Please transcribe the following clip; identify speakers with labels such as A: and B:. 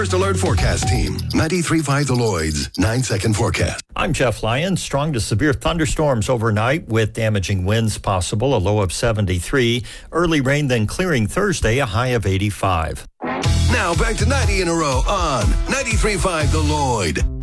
A: First Alert Forecast Team, 93.5 The Lloyd's 9-second forecast.
B: I'm Jeff Lyons. Strong to severe thunderstorms overnight with damaging winds possible, a low of 73. Early rain then clearing Thursday, a high of 85.
A: Now back to 90 in a row on 93.5 The Lloyd.